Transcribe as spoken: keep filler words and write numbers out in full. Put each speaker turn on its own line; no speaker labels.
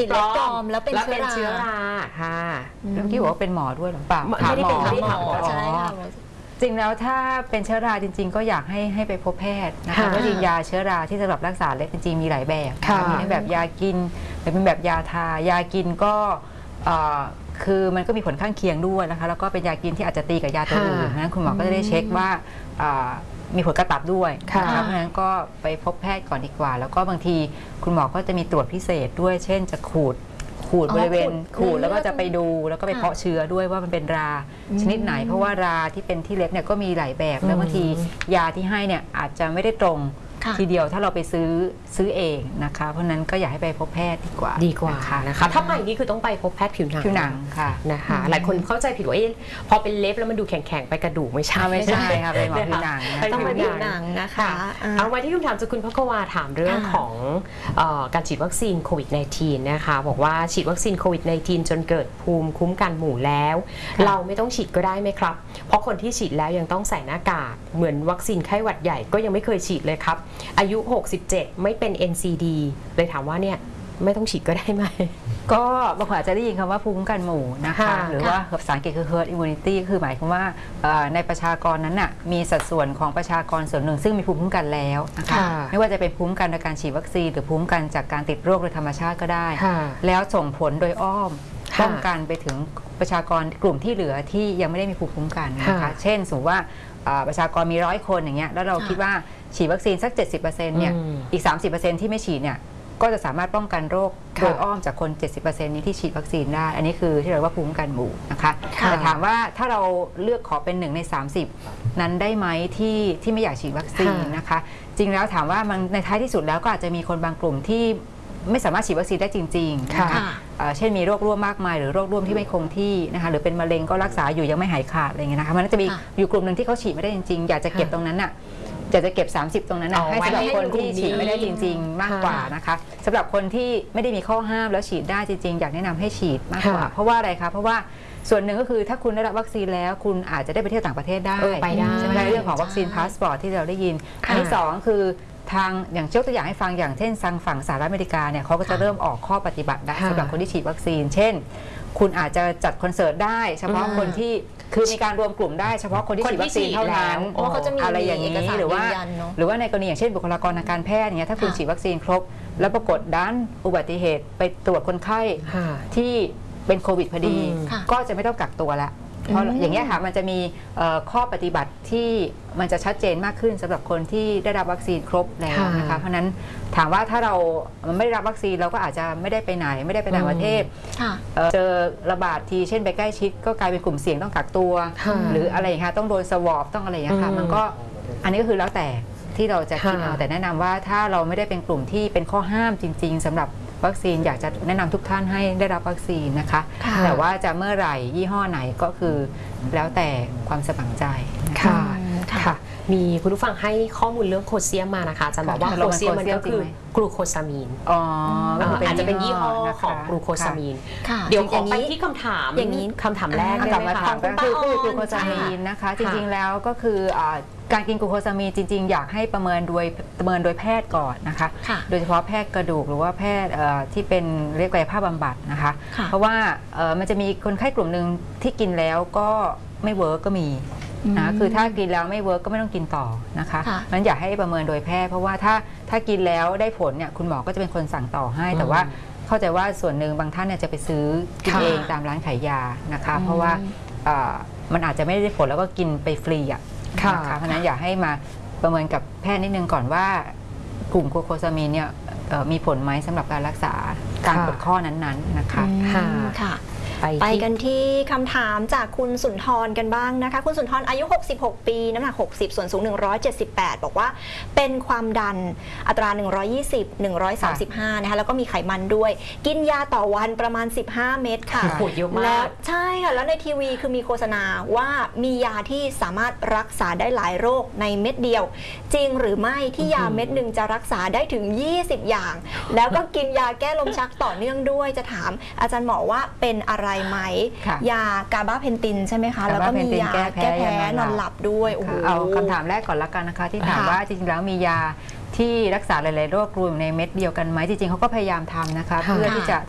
ติดเล็บปลอมแล้วเป็นเชื้อรา
ค่ะ
เมื่อกี้บอกว่าเป็นหมอด้วยหรือเปล่า
ไม่ได้เป็นไม่ได้ถามหมอ
ใช่ค่ะ
จริงแล้วถ้าเป็นเชื้อราจริงๆก็อยากให้ให้ไปพบแพทย์นะคะเพราะจริงยาเชื้อราที่สำหรับรักษาเล็บจริงๆมีหลายแบบมีทั้งแบบยากินหรือเป็นแบบยาทายากินก็คือมันก็มีผลข้างเคียงด้วยนะคะแล้วก็เป็นยากินที่อาจจะตีกับยาตัวอื่นนั้นคุณหมอก็จะได้เช็คว่ามีผลกระตับด้วยนะคะเพราะฉะนั้นก็ไปพบแพทย์ก่อนดีกว่าแล้วก็บางทีคุณหมอก็จะมีตรวจพิเศษด้วยเช่นจะขูดขูดบริเวณขูดแล้วก็จะไปดูแล้วก็ไปเพาะเชื้อด้วยว่ามันเป็นราชนิดไหนเพราะว่าราที่เป็นที่เล็บเนี่ยก็มีหลายแบบแล้วบางทียาที่ให้เนี่ยอาจจะไม่ได้ตรงทีเดียวถ้าเราไปซื้อซื้อเองนะคะเพราะนั้นก็อยากให้ไปพบแพทย์ดีกว่า
ดีกว่านะคะถ้าไปนี่คือต้องไปพบแพทย์ผิวหนัง
ผิวหนังค่ะ
นะคะหลายคนเข้าใจผิดว่าพอเป็นเล็บแล้วมันดูแข็งๆไปกระดูกไม่ใช่
ไม่ใช่ค่ะเป็นหมอผิวหนัง
ต้องไปผิวหนังนะคะ
เอามาที่คำถามจากคุณพักวาถามเรื่องของการฉีดวัคซีนโควิด สิบเก้า นะคะบอกว่าฉีดวัคซีนโควิด สิบเก้า จนเกิดภูมิคุ้มกันหมู่แล้วเราไม่ต้องฉีดก็ได้ไหมครับเพราะคนที่ฉีดแล้วยังต้องใส่หน้ากากเหมือนวัคซีนไข้หวัดใหญ่ก็ยังไม่เคยฉีดเลยครับอายุหกสิบเจ็ดไม่เป็น เอ็น ซี ดี เลยถามว่าเนี่ยไม่ต้องฉีดก็ได้ไหม
ก็บางคนอาจจะได้ยินคำว่าภูมิคุ้มกันหมู่นะคะหรือว่าภาษาอังกฤษคือ herd immunity คือหมายความว่าในประชากรนั้นน่ะมีสัดส่วนของประชากรส่วนหนึ่งซึ่งมีภูมิคุ้มกันแล้วนะคะไม่ว่าจะเป็นภูมิคุ้มกันโดยการฉีดวัคซีนหรือภูมิคุ้มกันจากการติดโรคโดยธรรมชาติก็ได้แล้วส่งผลโดยอ้อมป้องกันไปถึงประชากรกลุ่มที่เหลือที่ยังไม่ได้มีภูมิคุ้มกันนะคะเช่นสมมติว่าประชากรมีร้อยคนอย่างเงี้ยแล้วเราคิดว่าฉีดวัคซีนสัก เจ็ดสิบเปอร์เซ็นต์ เนี่ยอีก สามสิบเปอร์เซ็นต์ ที่ไม่ฉีดเนี่ยก็จะสามารถป้องกันโรคโดยอ้อมจากคน เจ็ดสิบเปอร์เซ็นต์ นี้ที่ฉีดวัคซีนได้อันนี้คือที่เรียกว่าภูมิคุ้มกันหมู่นะคะแต่ถามว่าถ้าเราเลือกขอเป็นหนึ่งในสามสิบนั้นได้ไหมที่ที่ไม่อยากฉีดวัคซีนนะคะจริงแล้วถามว่ามันในท้ายที่สุดแล้วก็อาจจะมีคนบางกลุ่มที่ไม่สามารถฉีดวัคซีนได้จริงๆนะคะเช่นมีโรคร่วมมากมายหรือโรคร่วมที่ไม่คงที่นะคะหรือเป็นมะเร็งก็รักษาอยู่ยังไม่หายขาดอะไรเงี้ยนะคะมันจะมีอยู่กลุ่มหนึ่งที่เขาฉีดไม่ได้จริงๆอยากจะเก็บตรงนั้นน่ะอยากจะเก็บสามสิบตรงนั้นนะให้สำหรับคนที่ฉีดไม่ได้จริงๆมากกว่านะคะสำหรับคนที่ไม่ได้มีข้อห้ามแล้วฉีดได้จริงๆอยากแนะนำให้ฉีดมากกว่าเพราะว่าอะไรคะเพราะว่าส่วนหนึ่งก็คือถ้าคุณได้รับวัคซีนแล้วคุณอาจจะได้ไปเที่ยวต่างประเทศได้
ไปได้
ใช่ไหมเรื่องของวัคซีนพาสปอร์ตที่เราได้ยินอันที่สองคือทางอย่างยกตัวอย่างให้ฟังอย่างเช่นทางฝั่งสหรัฐอเมริกาเนี่ยเขาก็จะเริ่มออกข้อปฏิบัติได้สำหรับคนที่ฉีดวัคซีนเช่นคุณอาจจะจัดคอนเสิร์ตได้เฉพาะคนที่คือมีการรวมกลุ่มได้เฉพาะคนที่ฉีดวัคซีนเท่านั้นอะไรอย่างนี้หรือว่าหรือว่าในกรณีอย่างเช่นบุคลากรทางการแพทย์เนี่ยถ้าคุณฉีดวัคซีนครบแล้วปรากฏด้านอุบัติเหตุไปตรวจคนไข้ที่เป็นโควิดพอดีก็จะไม่ต้องกักตัวละเพราะอย่างนี้ค่ะมันจะมีข้อปฏิบัติที่มันจะชัดเจนมากขึ้นสำหรับคนที่ได้รับวัคซีนครบแล้วนะคะเพราะนั้นถามว่าถ้าเราไม่ได้รับวัคซีนเราก็อาจจะไม่ได้ไปไหนไม่ได้ไปต่างประเทศเจอระบาดทีเช่นไปใกล้ชิดก็กลายเป็นกลุ่มเสี่ยงต้องกักตัวหรืออะไรอย่างเงี้ยต้องโดนสวอปต้องอะไรอย่างเงี้ยค่ะมันก็อันนี้ก็คือแล้วแต่ที่เราจะคิดเอาแต่แนะนำว่าถ้าเราไม่ได้เป็นกลุ่มที่เป็นข้อห้ามจริงๆสำหรับวัคซีนอยากจะแนะนำทุกท่านให้ได้รับวัคซีนนะคะแต่ว่าจะเมื่อไหร่ยี่ห้อไหนก็คือแล้วแต่ความสมัครใจ
ค่ะค่ะมีคุณผู้ฟังให้ข้อมูลเรื่องโคเซียมมานะคะจะบอกว่าโคเซียมมันก็คือกลูโคซามีน
อ๋อ
อาจจะเป็นยี่ห้อของกลูโคซามีนเดี๋ยวขอไปที่คำถาม
อย่างนี้
คำถามแรก
กลับมาถามก็คือกลูโคซามีนนะคะจริงๆแล้วก็คือการกินกลูโคซามีนจริงๆอยากให้ประเมินโดยประเมินโดยแพทย์ก่อนนะคะโดยเฉพาะแพทย์กระดูกหรือว่าแพทย์ที่เป็นเรียกกายภาพบำบัดนะคะเพราะว่ามันจะมีคนไข้กลุ่มหนึ่งที่กินแล้วก็ไม่เวิร์กก็มีนะคือถ้ากินแล้วไม่เวิร์กก็ไม่ต้องกินต่อนะคะนั้นอยากให้ประเมินโดยแพทย์เพราะว่าถ้าถ้ากินแล้วได้ผลเนี่ยคุณหมอก็จะเป็นคนสั่งต่อให้แต่ว่าเข้าใจว่าส่วนหนึ่งบางท่านเนี่ยจะไปซื้อกินเองตามร้านขายยานะคะเพราะว่ามันอาจจะไม่ได้ผลแล้วก็กินไปฟรีอ่ะนะคะเพราะนั้นอยากให้มาประเมินกับแพทย์นิดนึงก่อนว่ากลุ่มกลูโคซามีนเนี่ยมีผลไหมสำหรับการรักษาการปวดข้อนั้นๆนะคะ
ค่ะไปกันที่คำถามจากคุณสุนทรกันบ้างนะคะคุณสุนทรอายุหกสิบหกปีน้ำหนักหกสิบส่วนสูงหนึ่งร้อยเจ็ดสิบแปดบอกว่าเป็นความดันอัตราหนึ่งร้อยยี่สิบ หนึ่งร้อยสามสิบห้านะคะแล้วก็มีไขมันด้วยกินยาต่อวันประมาณสิบห้าเม็ดค่ะแล้วใช่ค่ะแล้วในทีวีคือมีโฆษณาว่ามียาที่สามารถรักษาได้หลายโรคในเม็ดเดียวจริงหรือไม่ที่ยาเม็ดหนึ่งจะรักษาได้ถึงยี่สิบอย่างแล้วก็กินยาแก้ลมชักต่อเนื่องด้วยจะถามอาจารย์หมอว่าเป็นอะไรไหมยากาบาเพนตินใช่ไหมคะแล้วก็มียาแก้แพ้นอนหลับด้วย
เอาคำถามแรกก่อนละกันนะคะที่ถามว่าจริงๆแล้วมียาที่รักษาหลายๆโรครวมในเม็ดเดียวกันไหมจริงๆเขาก็พยายามทำนะคะเพื่อที่จะ